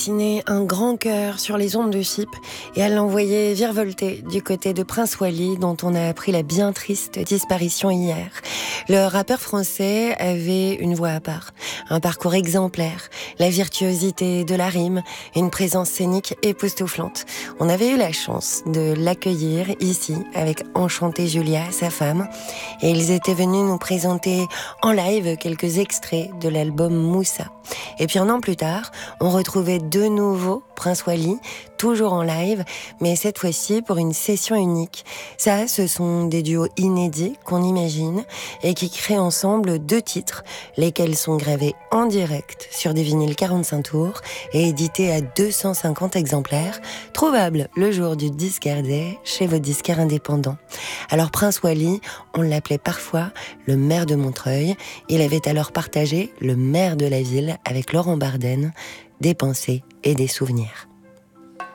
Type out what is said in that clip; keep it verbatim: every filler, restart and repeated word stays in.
Dessiné un grand cœur sur les ondes de Chypre et elle l'envoyait virevolter du côté de Prince Wally, dont on a appris la bien triste disparition hier. Le rappeur français avait une voix à part, un parcours exemplaire, la virtuosité de la rime et une présence scénique époustouflante. On avait eu la chance de l'accueillir ici avec Enchantée Julia, sa femme, et ils étaient venus nous présenter en live quelques extraits de l'album Moussa. Et puis un an plus tard, on retrouvait de nouveau Prince Wally, toujours en live, mais cette fois-ci pour une session unique. Ça, ce sont des duos inédits qu'on imagine et qui créent ensemble deux titres, lesquels sont gravés en direct sur des vinyles quarante-cinq tours et édités à deux cent cinquante exemplaires, trouvables le jour du Disquaire Day chez vos disquaires indépendants. Alors Prince Wally, on l'appelait parfois le maire de Montreuil. Il avait alors partagé le maire de la ville avec Laurent Barden, des pensées et des souvenirs.